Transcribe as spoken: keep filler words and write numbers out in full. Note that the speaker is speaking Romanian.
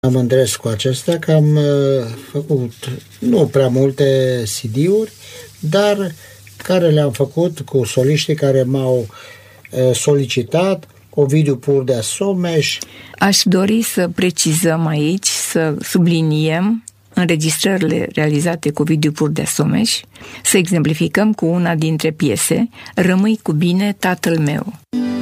Mă mândresc cu acestea că am făcut nu prea multe C D-uri, dar care le-am făcut cu soliștii care m-au solicitat, Ovidiu Purdea Someș. Aș dori să precizăm aici, să subliniem înregistrările realizate cu Ovidiu Purdea Someș, să exemplificăm cu una dintre piese, Rămâi cu bine, tatăl meu.